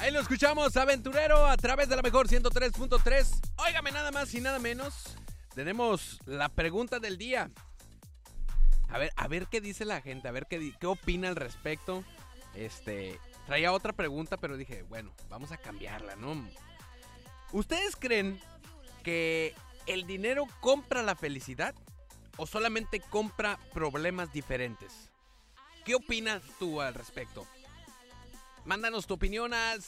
Ahí lo escuchamos, aventurero, a través de la mejor 103.3. Óigame, nada más y nada menos. Tenemos la pregunta del día. A ver qué dice la gente, a ver qué opina al respecto. Traía otra pregunta, pero dije, bueno, vamos a cambiarla, ¿no? ¿Ustedes creen que el dinero compra la felicidad o solamente compra problemas diferentes? ¿Qué opinas tú al respecto? Mándanos tu opinión al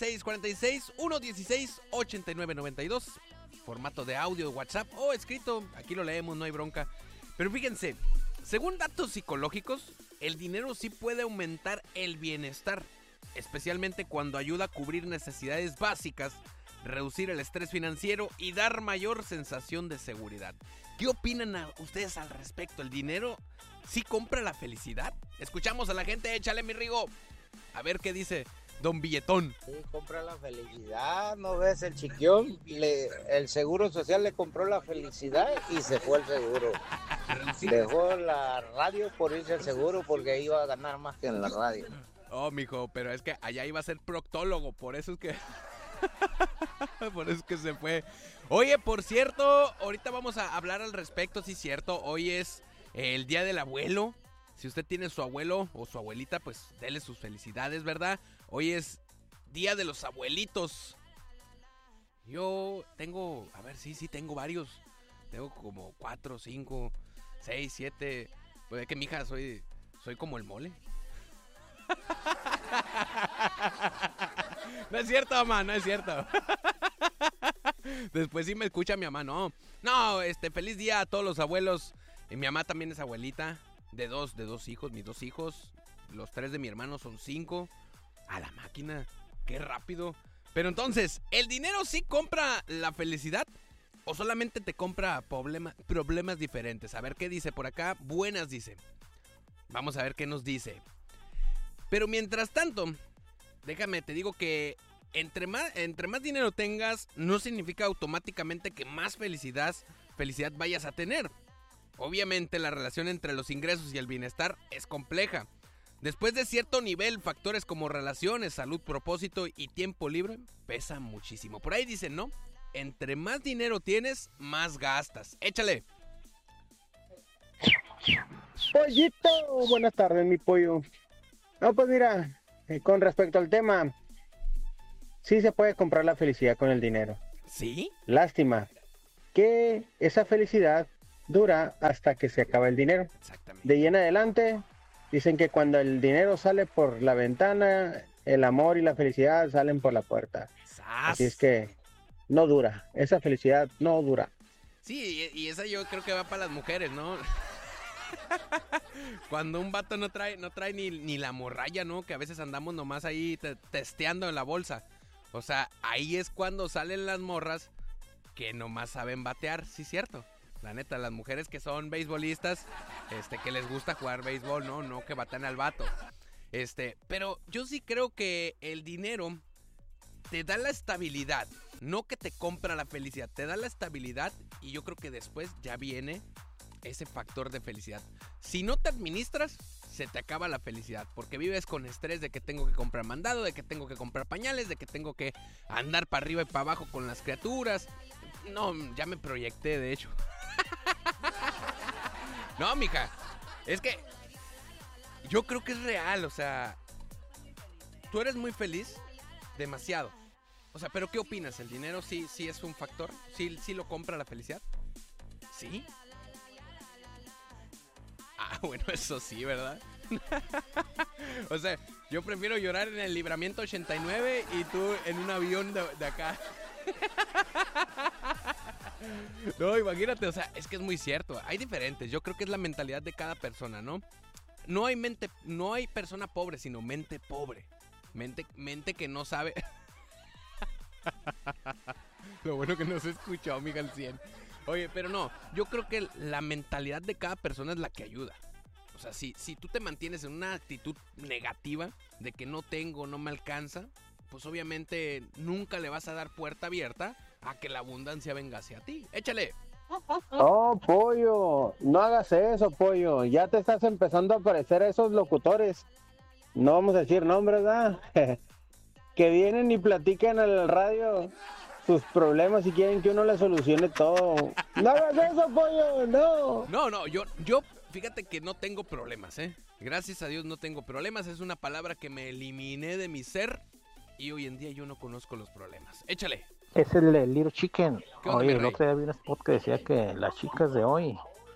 646-116-8992. Formato de audio de WhatsApp o escrito, aquí lo leemos, no hay bronca. Pero fíjense, según datos psicológicos, el dinero sí puede aumentar el bienestar, especialmente cuando ayuda a cubrir necesidades básicas, reducir el estrés financiero y dar mayor sensación de seguridad. ¿Qué opinan ustedes al respecto? ¿El dinero sí compra la felicidad? Escuchamos a la gente, échale mi Rigo. A ver qué dice Don Billetón. Sí, compra la felicidad, ¿no ves? El chiquión, el seguro social le compró la felicidad y se fue el seguro. Dejó la radio por irse al seguro porque iba a ganar más que en la radio. Oh, mijo, pero es que allá iba a ser proctólogo, por eso es que... por eso es que se fue. Oye, por cierto, ahorita vamos a hablar al respecto, sí, cierto. Hoy es el día del abuelo. Si usted tiene su abuelo o su abuelita, pues dele sus felicidades, ¿verdad? Hoy es día de los abuelitos. Yo tengo, a ver, sí, tengo varios. Tengo como 4, 5, 6, 7. Pues es que mija, soy como el mole. No es cierto, mamá, no es cierto. Después sí me escucha mi mamá, no, feliz día a todos los abuelos. Y mi mamá también es abuelita de dos hijos, mis 2 hijos. Los 3 de mi hermano son 5. A la máquina, qué rápido. Pero entonces, ¿el dinero sí compra la felicidad o solamente te compra problemas diferentes? A ver qué dice por acá. Buenas, dice. Vamos a ver qué nos dice. Pero mientras tanto, déjame, te digo que entre más dinero tengas, no significa automáticamente que más felicidad vayas a tener. Obviamente la relación entre los ingresos y el bienestar es compleja. Después de cierto nivel, factores como relaciones, salud, propósito y tiempo libre pesan muchísimo. Por ahí dicen, ¿no? Entre más dinero tienes, más gastas. Échale. Pollito, buenas tardes, mi pollo. No, pues mira, con respecto al tema, sí se puede comprar la felicidad con el dinero. ¿Sí? Lástima que esa felicidad dura hasta que se acaba el dinero. Exactamente. De ahí en adelante, dicen que cuando el dinero sale por la ventana, el amor y la felicidad salen por la puerta. ¡Sas! Así es que no dura, esa felicidad no dura. Sí, y esa yo creo que va para las mujeres, ¿no? Cuando un vato no trae ni la morralla, ¿no? Que a veces andamos nomás ahí testeando en la bolsa. O sea, ahí es cuando salen las morras que nomás saben batear, sí, cierto. La neta, las mujeres que son beisbolistas, que les gusta jugar béisbol, no que batean al vato. Pero yo sí creo que el dinero te da la estabilidad, no que te compra la felicidad, te da la estabilidad y yo creo que después ya viene ese factor de felicidad. Si no te administras, se te acaba la felicidad, porque vives con estrés de que tengo que comprar mandado, de que tengo que comprar pañales, de que tengo que andar para arriba y para abajo con las criaturas. No, ya me proyecté, de hecho. No, mija, es que yo creo que es real, o sea, tú eres muy feliz, demasiado. O sea, pero ¿qué opinas? ¿El dinero sí es un factor? ¿Sí lo compra la felicidad? ¿Sí? Ah, bueno, eso sí, ¿verdad? O sea, yo prefiero llorar en el Libramiento 89 y tú en un avión de acá. No, imagínate, o sea, es que es muy cierto. Hay diferentes, yo creo que es la mentalidad de cada persona, ¿no? No hay persona pobre, sino mente pobre. Mente que no sabe. Lo bueno que no se escuchó, amiga, al 100. Oye, pero no, yo creo que la mentalidad de cada persona es la que ayuda. O sea, si tú te mantienes en una actitud negativa de que no tengo, no me alcanza, pues obviamente nunca le vas a dar puerta abierta a que la abundancia venga hacia ti. Échale. Oh, pollo, no hagas eso, pollo. Ya te estás empezando a parecer a esos locutores. No vamos a decir nombres, ¿verdad? que vienen y platican al radio sus problemas y quieren que uno les solucione todo. No hagas eso, pollo, no. No, yo fíjate que no tengo problemas, ¿eh? Gracias a Dios no tengo problemas, es una palabra que me eliminé de mi ser y hoy en día yo no conozco los problemas. Échale. Es el de Little Chicken. ¿Qué onda, Oye, mi el rey? otro día vi un spot que decía que las chicas de hoy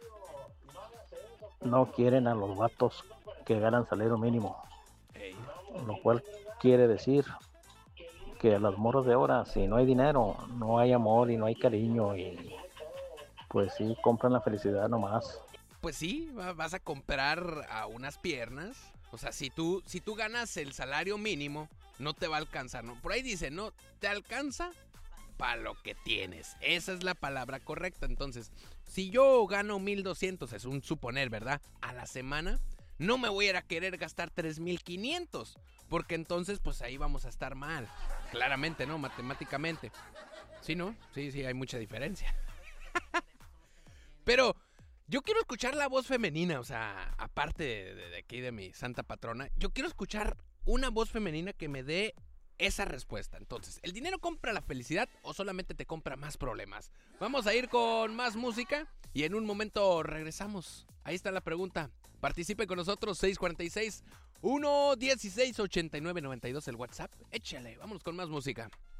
no quieren a los vatos que ganan salario mínimo, Ey. lo cual quiere decir que a las morras de ahora, si no hay dinero, no hay amor y no hay cariño y pues sí, compran la felicidad nomás. Pues sí, vas a comprar a unas piernas. O sea, si tú ganas el salario mínimo, no te va a alcanzar, ¿no? Por ahí dice, no, te alcanza para lo que tienes. Esa es la palabra correcta. Entonces, si yo gano 1,200, es un suponer, ¿verdad? A la semana, no me voy a ir a querer gastar 3,500. Porque entonces, pues ahí vamos a estar mal. Claramente, ¿no? Matemáticamente. ¿Sí, no? Sí, hay mucha diferencia. Pero yo quiero escuchar la voz femenina, o sea, aparte de aquí de mi santa patrona, yo quiero escuchar una voz femenina que me dé esa respuesta. Entonces, ¿el dinero compra la felicidad o solamente te compra más problemas? Vamos a ir con más música y en un momento regresamos. Ahí está la pregunta. Participe con nosotros, 646-116-8992 el WhatsApp. Échale, vámonos con más música.